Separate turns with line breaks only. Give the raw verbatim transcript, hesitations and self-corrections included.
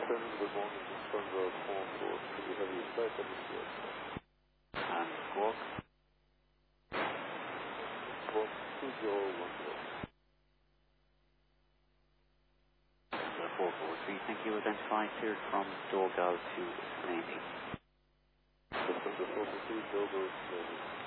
ten, good morning, Lufthansa four four three, heavy flight, atmosphere.
And squawk.
Squawk two zero one zero.
four four three, thank you. Identify cleared from Dogal to landing.
Lufthansa four four three, Dogal to landing.